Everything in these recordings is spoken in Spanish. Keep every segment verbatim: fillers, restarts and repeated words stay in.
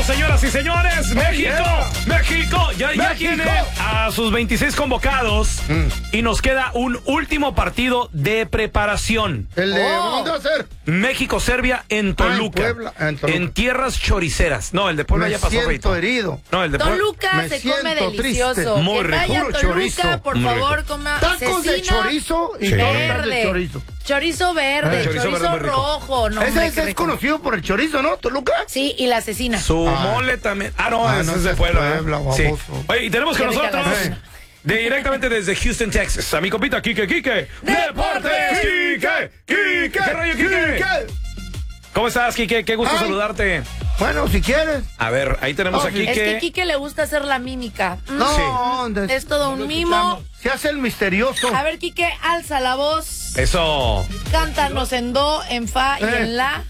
señoras y señores. México, yeah. México, ya, ya México. tiene a sus veintiséis convocados mm. y nos queda un último partido de preparación. ¿El de oh. dónde va a ser? México-Serbia en Toluca. Ah, en, Puebla, en, Toluca. En tierras choriceras. No, el de Puebla Me ya pasó. siento Reito. herido. No, el de Puebla. Toluca Me se come delicioso. Triste. Muy que vaya a rico. Toluca, Chorizo. por Muy favor, rico. coma Tacos de cecina chorizo y Sí. tortas verde. de chorizo. Chorizo verde, Ah, chorizo chorizo, verde muy rico. rojo. No, Ese, hombre, ese qué es rico. conocido por el chorizo, ¿no? ¿Toluca? Sí, y la cecina. Su Ah. mole también. Ah, no, Ah, ese no, es de es Puebla. Puebla, Sí. baboso. Oye, y tenemos con Qué rica la nosotros cecina. de, directamente desde Houston, Texas, a mi compita Quique, Quique. ¡Deportes! ¡Quique! ¡Quique! ¿Qué rollo, Quique? ¿Cómo estás, Quique? Qué gusto Ay. saludarte. Bueno, si quieres. A ver, ahí tenemos Oh, a sí. Quique. Es que a Quique le gusta hacer la mímica. Mm. No, Sí. de- Es todo un mimo. se hace el misterioso. A ver, Quique, alza la voz. Eso. Cántanos en do, en fa y Eh. en la.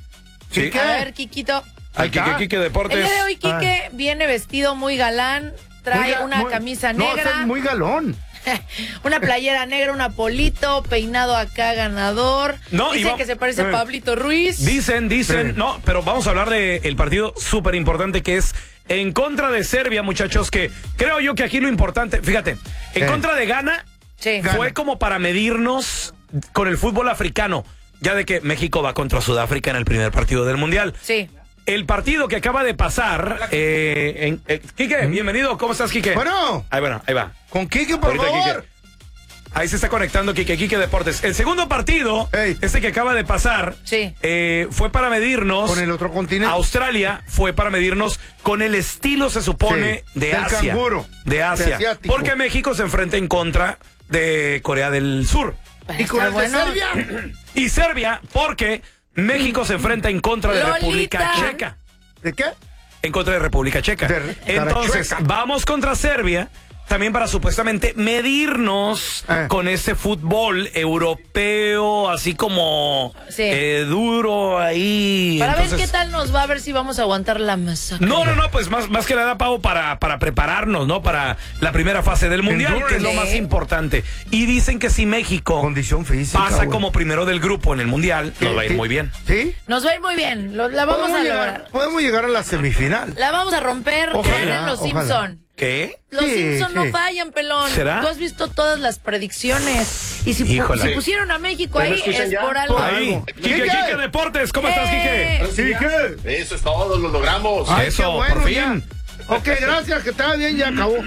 Sí. ¿Qué? A ver, Quiquito. Al Quique, Acá. Quique El Deportes. día de hoy, Quique viene vestido muy galán. Trae Muy ga- una muy- camisa No, ese negra, es muy galón. una playera negra, un apolito, peinado acá ganador. No, y Dice va- que se parece eh. a Pablito Ruiz. Dicen, dicen, Sí. no, pero vamos a hablar del partido súper importante que es en contra de Serbia, muchachos, que creo yo que aquí lo importante, fíjate, en Eh. contra de Ghana Sí. fue como para medirnos con el fútbol africano, ya de que México va contra Sudáfrica en el primer partido del Mundial. Sí. El partido que acaba de pasar, eh, en, eh, Quique, bienvenido, ¿cómo estás, Quique? Bueno, Ahí, bueno, ahí va. con Quique, por Ahorita, favor. Quique. Ahí se está conectando Quique, Quique Deportes. El segundo partido, Ey. este que acaba de pasar, Sí. eh, fue para medirnos. Con el otro continente. Australia fue para medirnos con el estilo, se supone, Sí, de del Asia. canguro, De de Asia. asiático. Porque México se enfrenta en contra de Corea del Sur. ¿Y con Está el bueno. de Serbia? Y Serbia, porque México se enfrenta en contra de Lolita. República Checa. ¿De qué? En contra de República Checa. De- Entonces, Checa. vamos contra Serbia. También para supuestamente medirnos Eh. con ese fútbol europeo, así como Sí. eh, duro ahí. Para Entonces, ver qué tal nos va, a ver si vamos a aguantar la masacre. No, no, no, pues más, más que nada, Pau, para, para prepararnos, ¿no? Para la primera fase del Mundial, que es lo más importante. Y dicen que si México Condición física. pasa güey. como primero del grupo en el Mundial, nos va a ir Sí. muy bien. ¿Sí? Nos va a ir muy bien. Lo- la vamos Podemos a llegar, lograr. podemos llegar a la semifinal. La vamos a romper. Ojalá, Creen en los ojalá. Simpson. ¿Qué? Los Sí, Simpson no sí. fallan, pelón. ¿Será? Tú has visto todas las predicciones. Y si, pu- Híjole. si pusieron a México ¿Me ahí, escuchan es ya? por algo. Ahí. algo. Quique, Quique. Quique Deportes, ¿cómo estás, Quique? ¡Eh! Quique. Eso es todo, lo logramos. Ay, Eso, qué bueno, por ya. fin. Ok, gracias, que estaba bien, ya acabó.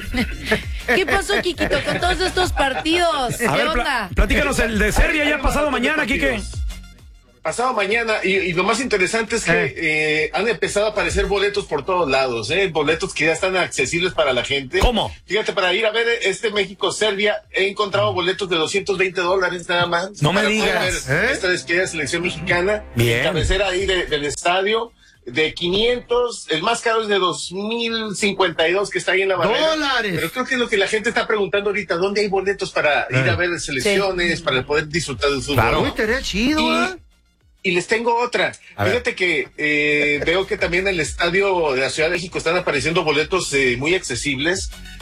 ¿Qué pasó, Quiquito, con todos estos partidos? ¿Qué A ver, onda? pla- platícanos el de Serbia ya pasado mañana, Quique. Pasado mañana, y, y lo más interesante es que eh, han empezado a aparecer boletos por todos lados, ¿eh? Boletos que ya están accesibles para la gente. ¿Cómo? Fíjate, para ir a ver este México-Serbia, he encontrado boletos de doscientos veinte dólares nada más. No me para poder digas, ver ¿eh? Esta despedida de selección mexicana. Bien. Cabecera ahí de- del estadio. De quinientos, el más caro es de dos mil cincuenta y dos que está ahí en la barrera. ¡Dólares! Pero creo que es lo que la gente está preguntando ahorita, ¿dónde hay boletos para ir Eh. a ver selecciones, para poder disfrutar del fútbol? Claro. Uy, estaría chido, Y, ¿eh? y les tengo otra. A ver. Fíjate que eh, veo que también en el estadio de la Ciudad de México están apareciendo boletos eh, muy accesibles.